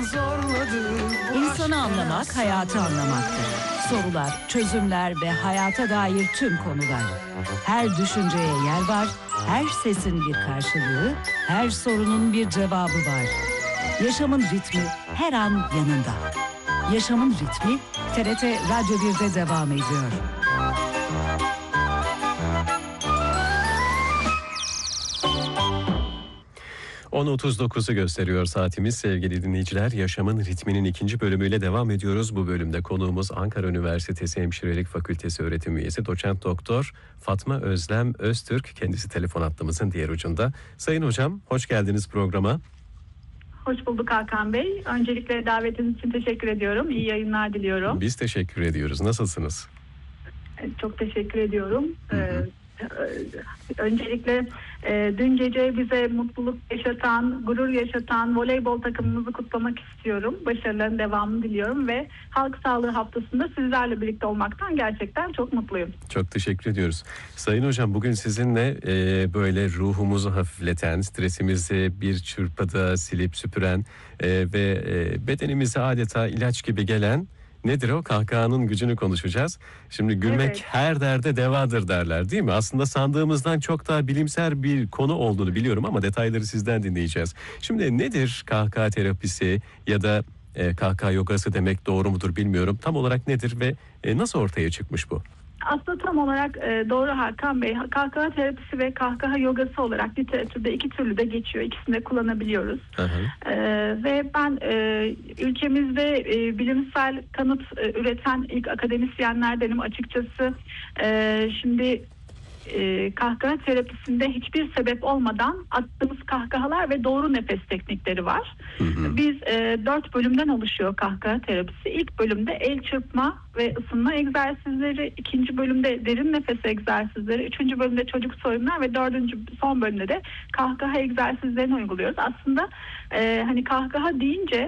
İnsanı anlamak, hayatı anlamaktır. Sorular, çözümler ve hayata dair tüm konular. Her düşünceye yer var, her sesin bir karşılığı, her sorunun bir cevabı var. Yaşamın ritmi her an yanında. Yaşamın ritmi TRT Radyo 1'de devam ediyor. ...10.39'u gösteriyor saatimiz sevgili dinleyiciler. Yaşamın ritminin ikinci bölümüyle devam ediyoruz. Bu bölümde konuğumuz Ankara Üniversitesi Hemşirelik Fakültesi öğretim üyesi Doçent Doktor Fatma Özlem Öztürk. Kendisi telefon hattımızın diğer ucunda. Sayın hocam, hoş geldiniz programa. Hoş bulduk Hakan Bey. Öncelikle davetiniz için teşekkür ediyorum. İyi yayınlar diliyorum. Biz teşekkür ediyoruz. Nasılsınız? Çok teşekkür ediyorum. Öncelikle dün gece bize mutluluk yaşatan, gurur yaşatan voleybol takımımızı kutlamak istiyorum. Başarıların devamını diliyorum ve Halk Sağlığı Haftası'nda sizlerle birlikte olmaktan gerçekten çok mutluyum. Çok teşekkür ediyoruz. Sayın hocam, bugün sizinle böyle ruhumuzu hafifleten, stresimizi bir çırpıda silip süpüren ve bedenimize adeta ilaç gibi gelen nedir o? Kahkahanın gücünü konuşacağız. Şimdi gülmek Evet. her derde devadır derler, değil mi? Aslında sandığımızdan çok daha bilimsel bir konu olduğunu biliyorum ama detayları sizden dinleyeceğiz. Şimdi nedir kahkaha terapisi ya da kahkaha yogası demek doğru mudur bilmiyorum. Tam olarak nedir ve nasıl ortaya çıkmış bu? Aslında tam olarak doğru Hakan Bey. Kahkaha terapisi ve kahkaha yogası olarak literatürde iki türlü de geçiyor. İkisini de kullanabiliyoruz. Ve ben ülkemizde bilimsel kanıt üreten ilk akademisyenlerdenim açıkçası. Şimdi kahkaha terapisinde hiçbir sebep olmadan attığımız kahkahalar ve doğru nefes teknikleri var. Biz 4 bölümden oluşuyor kahkaha terapisi. İlk bölümde el çırpma ve ısınma egzersizleri, ikinci bölümde derin nefes egzersizleri, üçüncü bölümde çocuk oyunlar ve dördüncü son bölümde de kahkaha egzersizlerini uyguluyoruz. Aslında hani kahkaha deyince